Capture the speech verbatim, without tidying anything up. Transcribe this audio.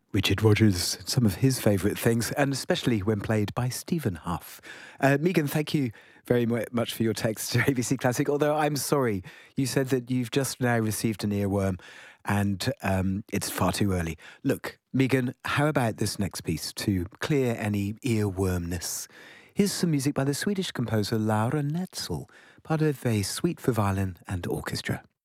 Richard Rodgers, some of his favourite things, and especially when played by Stephen Huff. Uh, Megan, thank you very much for your text to A B C Classic, although I'm sorry, you said that you've just now received an earworm and um, it's far too early. Look, Megan, how about this next piece to clear any earwormness? Here's some music by the Swedish composer Laura Netzel, part of a suite for violin and orchestra.